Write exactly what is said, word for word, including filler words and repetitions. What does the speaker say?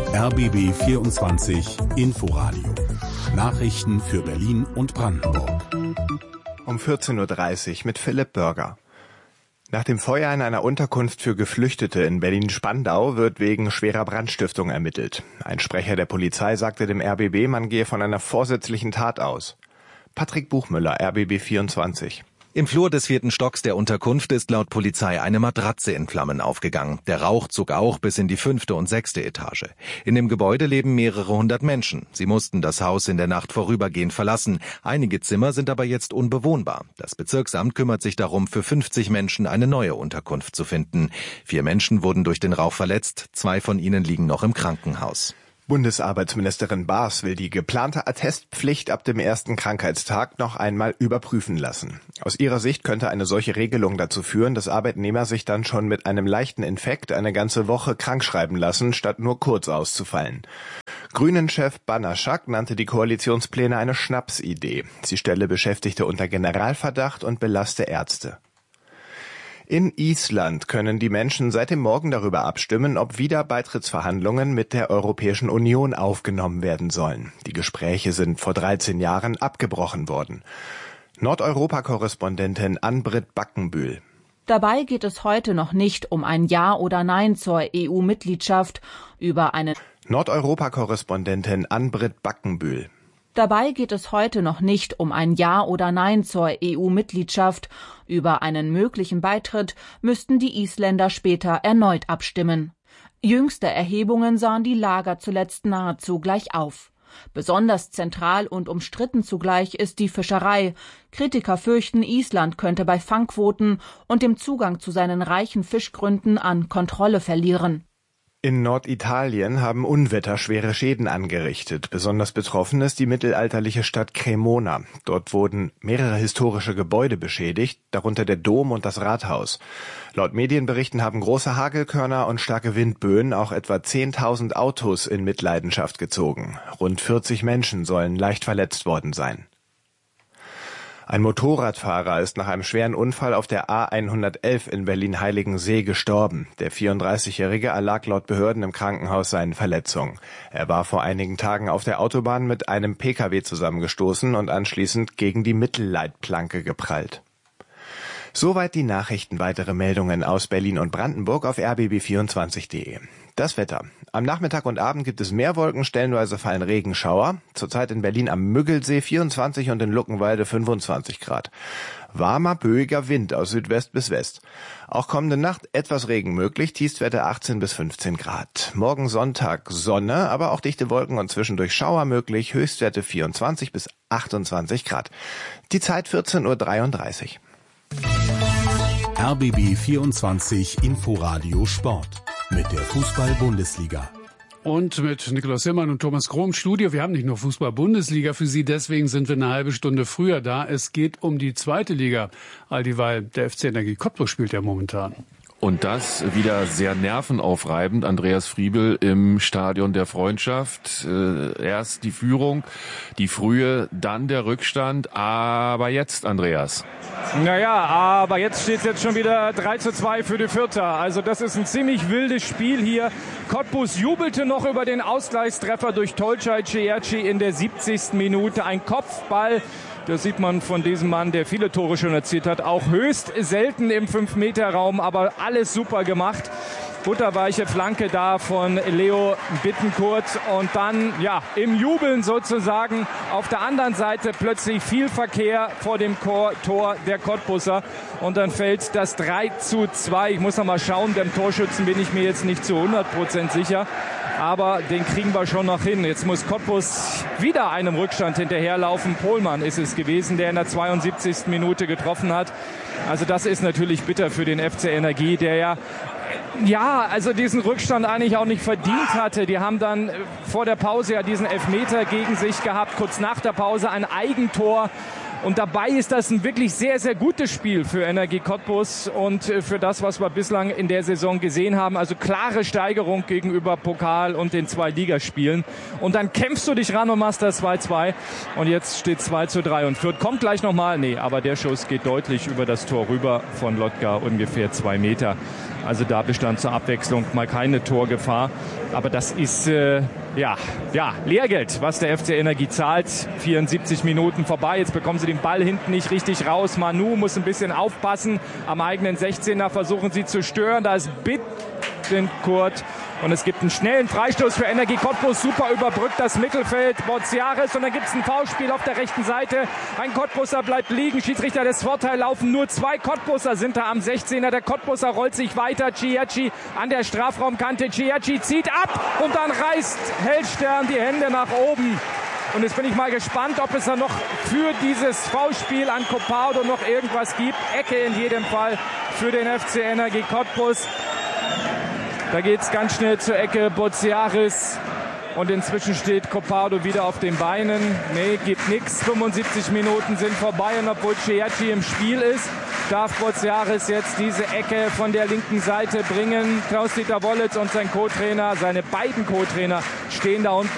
R B B vierundzwanzig Inforadio. Nachrichten für Berlin und Brandenburg. Um vierzehn Uhr dreißig mit Philipp Bürger. Nach dem Feuer in einer Unterkunft für Geflüchtete in Berlin-Spandau wird wegen schwerer Brandstiftung ermittelt. Ein Sprecher der Polizei sagte dem R B B, man gehe von einer vorsätzlichen Tat aus. Patrick Buchmüller, R B B vierundzwanzig. Im Flur des vierten Stocks der Unterkunft ist laut Polizei eine Matratze in Flammen aufgegangen. Der Rauch zog auch bis in die fünfte und sechste Etage. In dem Gebäude leben mehrere hundert Menschen. Sie mussten das Haus in der Nacht vorübergehend verlassen. Einige Zimmer sind aber jetzt unbewohnbar. Das Bezirksamt kümmert sich darum, für fünfzig Menschen eine neue Unterkunft zu finden. Vier Menschen wurden durch den Rauch verletzt. Zwei von ihnen liegen noch im Krankenhaus. Bundesarbeitsministerin Baas will die geplante Attestpflicht ab dem ersten Krankheitstag noch einmal überprüfen lassen. Aus ihrer Sicht könnte eine solche Regelung dazu führen, dass Arbeitnehmer sich dann schon mit einem leichten Infekt eine ganze Woche krankschreiben lassen, statt nur kurz auszufallen. Grünen-Chef Banaschak nannte die Koalitionspläne eine Schnapsidee. Sie stelle Beschäftigte unter Generalverdacht und belaste Ärzte. In Island können die Menschen seit dem Morgen darüber abstimmen, ob wieder Beitrittsverhandlungen mit der Europäischen Union aufgenommen werden sollen. Die Gespräche sind vor dreizehn Jahren abgebrochen worden. Nordeuropa-Korrespondentin Ann-Britt Backenbühl. Dabei geht es heute noch nicht um ein Ja oder Nein zur E U-Mitgliedschaft über eine Nordeuropa-Korrespondentin Ann-Britt Backenbühl. Dabei geht es heute noch nicht um ein Ja oder Nein zur E U-Mitgliedschaft. Über einen möglichen Beitritt müssten die Isländer später erneut abstimmen. Jüngste Erhebungen sahen die Lager zuletzt nahezu gleich auf. Besonders zentral und umstritten zugleich ist die Fischerei. Kritiker fürchten, Island könnte bei Fangquoten und dem Zugang zu seinen reichen Fischgründen an Kontrolle verlieren. In Norditalien haben Unwetter schwere Schäden angerichtet. Besonders betroffen ist die mittelalterliche Stadt Cremona. Dort wurden mehrere historische Gebäude beschädigt, darunter der Dom und das Rathaus. Laut Medienberichten haben große Hagelkörner und starke Windböen auch etwa zehntausend Autos in Mitleidenschaft gezogen. Rund vierzig Menschen sollen leicht verletzt worden sein. Ein Motorradfahrer ist nach einem schweren Unfall auf der A hundertelf in Berlin-Heiligensee gestorben. Der vierunddreißigjährige erlag laut Behörden im Krankenhaus seinen Verletzungen. Er war vor einigen Tagen auf der Autobahn mit einem Pkw zusammengestoßen und anschließend gegen die Mittelleitplanke geprallt. Soweit die Nachrichten. Weitere Meldungen aus Berlin und Brandenburg auf r b b vierundzwanzig punkt de. Das Wetter. Am Nachmittag und Abend gibt es mehr Wolken, stellenweise fallen Regenschauer. Zurzeit in Berlin am Müggelsee vierundzwanzig und in Luckenwalde fünfundzwanzig Grad. Warmer, böiger Wind aus Südwest bis West. Auch kommende Nacht etwas Regen möglich, Tiefstwerte achtzehn bis fünfzehn Grad. Morgen Sonntag Sonne, aber auch dichte Wolken und zwischendurch Schauer möglich, Höchstwerte vierundzwanzig bis achtundzwanzig Grad. Die Zeit vierzehn Uhr dreiunddreißig. R B B vierundzwanzig Inforadio Sport mit der Fußball-Bundesliga. Und mit Nikolaus Hillmann und Thomas Kroh im Studio. Wir haben nicht nur Fußball-Bundesliga für Sie, deswegen sind wir eine halbe Stunde früher da. Es geht um die zweite Liga, all dieweil der F C Energie Cottbus spielt ja momentan. Und das wieder sehr nervenaufreibend. Andreas Friebel im Stadion der Freundschaft. Äh, erst die Führung, die frühe, dann der Rückstand. Aber jetzt, Andreas. Naja, aber jetzt steht es jetzt schon wieder drei zu zwei für die Fürther. Also das ist ein ziemlich wildes Spiel hier. Cottbus jubelte noch über den Ausgleichstreffer durch Tolcay Cerci in der siebzigsten Minute. Ein Kopfball. Das sieht man von diesem Mann, der viele Tore schon erzielt hat. Auch höchst selten im fünf Meter Raum, aber alles super gemacht. Butterweiche Flanke da von Leo Bittencourt. Und dann, ja, im Jubeln sozusagen auf der anderen Seite plötzlich viel Verkehr vor dem Tor der Cottbusser. Und dann fällt das drei zu zwei. Ich muss noch mal schauen, dem Torschützen bin ich mir jetzt nicht zu hundert Prozent sicher. Aber den kriegen wir schon noch hin. Jetzt muss Cottbus wieder einem Rückstand hinterherlaufen. Pohlmann ist es gewesen, der in der zweiundsiebzigsten Minute getroffen hat. Also das ist natürlich bitter für den F C Energie, der ja, ja, also diesen Rückstand eigentlich auch nicht verdient hatte. Die haben dann vor der Pause ja diesen Elfmeter gegen sich gehabt. Kurz nach der Pause ein Eigentor. Und dabei ist das ein wirklich sehr, sehr gutes Spiel für Energie Cottbus und für das, was wir bislang in der Saison gesehen haben. Also klare Steigerung gegenüber Pokal und den zwei Ligaspielen. Und dann kämpfst du dich ran und machst das zwei zu zwei. Und jetzt steht zwei zu drei. Und Fürth kommt gleich nochmal. Nee, aber der Schuss geht deutlich über das Tor rüber von Lotka, ungefähr zwei Meter. Also da bestand zur Abwechslung mal keine Torgefahr. Aber das ist äh, ja, ja, Lehrgeld, was der F C Energie zahlt. vierundsiebzig Minuten vorbei. Jetzt bekommen sie den Ball hinten nicht richtig raus. Manu muss ein bisschen aufpassen. Am eigenen sechzehner versuchen sie zu stören. Da ist Bittencourt. Und es gibt einen schnellen Freistoß für Energie Cottbus. Super überbrückt das Mittelfeld. Boziaris. Und dann gibt es ein Foulspiel auf der rechten Seite. Ein Cottbuser bleibt liegen. Schiedsrichter lässt Vorteil laufen. Nur zwei Cottbuser sind da am sechzehner. Der Cottbuser rollt sich weiter. Ciacci an der Strafraumkante. Ciacci zieht ab. Und dann reißt Hellstern die Hände nach oben. Und jetzt bin ich mal gespannt, ob es da noch für dieses Foulspiel an Copardo noch irgendwas gibt. Ecke in jedem Fall für den F C Energie Cottbus. Da geht es ganz schnell zur Ecke, Boziaris. Und inzwischen steht Copardo wieder auf den Beinen. Nee, gibt nichts. fünfundsiebzig Minuten sind vorbei. Und obwohl Ciacci im Spiel ist, darf Boziaris jetzt diese Ecke von der linken Seite bringen. Klaus-Dieter Wollitz und sein Co-Trainer, seine beiden Co-Trainer stehen da unten.